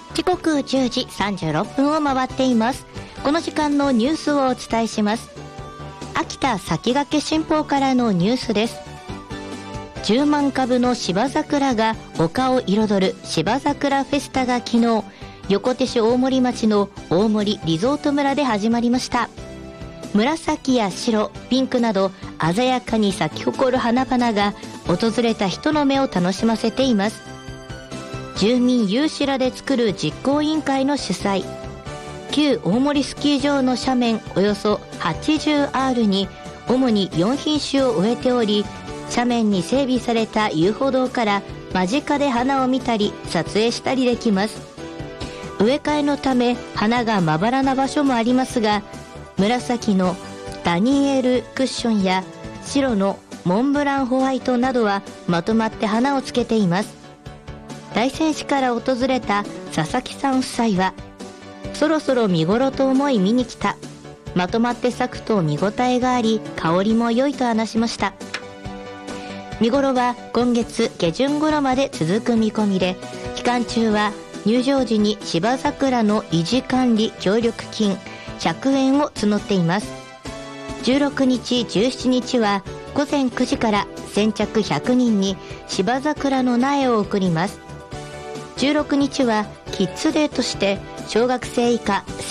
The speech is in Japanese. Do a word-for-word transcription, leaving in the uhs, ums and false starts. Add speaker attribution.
Speaker 1: 時刻じゅうじさんじゅうろっぷんを回っています。この時間のニュースをお伝えします。秋田先駆け新報からのニュースです。じゅうまんかぶの芝桜が丘を彩る芝桜フェスタが昨日、横手市大森町の大森リゾート村で始まりました。紫や白、ピンクなど鮮やかに咲き誇る花々が訪れた人の目を楽しませています。住民有志らで作る実行委員会の主催、旧大森スキー場の斜面およそ はちじゅうアール に主によん品種を植えており、斜面に整備された遊歩道から間近で花を見たり撮影したりできます。植え替えのため花がまばらな場所もありますが、紫のダニエルクッションや白のモンブランホワイトなどはまとまって花をつけています。大仙市から訪れた佐々木さん夫妻は、そろそろ見頃と思い見に来た。まとまって咲くと見応えがあり、香りも良いと話しました。見頃は今月下旬頃まで続く見込みで、期間中は入場時に芝桜の維持管理協力金ひゃくえんを募っています。じゅうろくにちじゅうしちにちはごぜんくじから先着ひゃくにんに芝桜の苗を贈ります。じゅうろくにちはキッズデーとして小学生以下